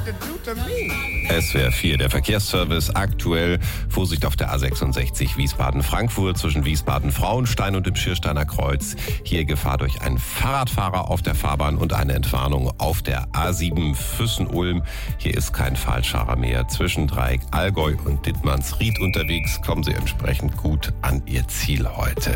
SWR 4, der Verkehrsservice, aktuell Vorsicht auf der A66 Wiesbaden-Frankfurt zwischen Wiesbaden-Frauenstein und dem Schiersteiner Kreuz. Hier Gefahr durch einen Fahrradfahrer auf der Fahrbahn und eine Entwarnung auf der A7 Füssen-Ulm. Hier ist kein Falschfahrer mehr. Zwischen Dreieck Allgäu und Dittmannsried unterwegs. Kommen Sie entsprechend gut an Ihr Ziel heute.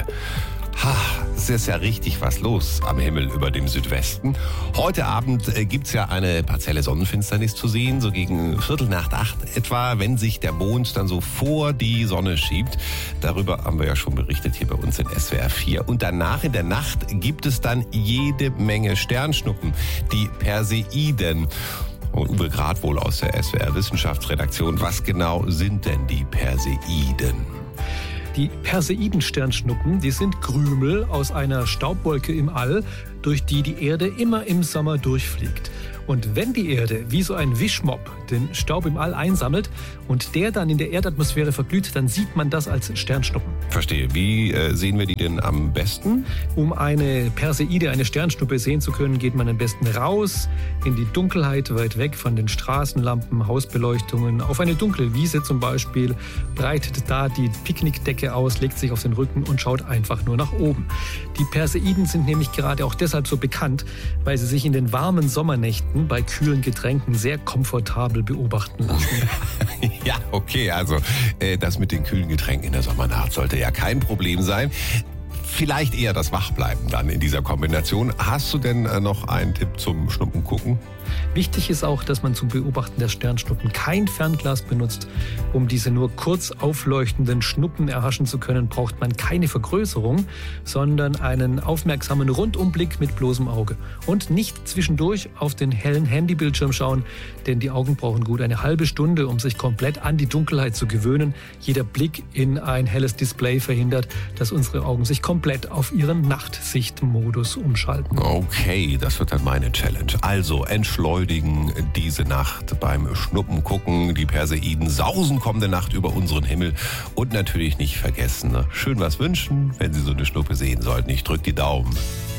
Es ist ja richtig was los am Himmel über dem Südwesten. Heute Abend gibt's ja eine partielle Sonnenfinsternis zu sehen, so gegen 7:45 etwa, wenn sich der Mond dann so vor die Sonne schiebt. Darüber haben wir ja schon berichtet hier bei uns in SWR 4. Und danach in der Nacht gibt es dann jede Menge Sternschnuppen, die Perseiden. Und Uwe Grad wohl aus der SWR Wissenschaftsredaktion. Was genau sind denn die Perseiden? Die Perseiden-Sternschnuppen, die sind Krümel aus einer Staubwolke im All, durch die die Erde immer im Sommer durchfliegt. Und wenn die Erde wie so ein Wischmopp den Staub im All einsammelt und der dann in der Erdatmosphäre verglüht, dann sieht man das als Sternschnuppen. Verstehe. Wie sehen wir die denn am besten? Um eine Perseide, eine Sternschnuppe sehen zu können, geht man am besten raus in die Dunkelheit, weit weg von den Straßenlampen, Hausbeleuchtungen, auf eine dunkle Wiese zum Beispiel, breitet da die Picknickdecke aus, legt sich auf den Rücken und schaut einfach nur nach oben. Die Perseiden sind nämlich gerade auch deshalb so bekannt, weil sie sich in den warmen Sommernächten bei kühlen Getränken sehr komfortabel beobachten lassen. Ja, okay, also das mit den kühlen Getränken in der Sommernacht sollte ja kein Problem sein. Vielleicht eher das Wachbleiben dann in dieser Kombination. Hast du denn noch einen Tipp zum Schnuppengucken? Wichtig ist auch, dass man zum Beobachten der Sternschnuppen kein Fernglas benutzt. Um diese nur kurz aufleuchtenden Schnuppen erhaschen zu können, braucht man keine Vergrößerung, sondern einen aufmerksamen Rundumblick mit bloßem Auge. Und nicht zwischendurch auf den hellen Handybildschirm schauen, denn die Augen brauchen gut eine halbe Stunde, um sich komplett an die Dunkelheit zu gewöhnen. Jeder Blick in ein helles Display verhindert, dass unsere Augen sich komplett auf ihren Nachtsichtmodus umschalten. Okay, das wird dann meine Challenge. Also entschleunigen diese Nacht beim Schnuppengucken. Die Perseiden sausen kommende Nacht über unseren Himmel. Und natürlich nicht vergessen, schön was wünschen, wenn Sie so eine Schnuppe sehen sollten. Ich drücke die Daumen.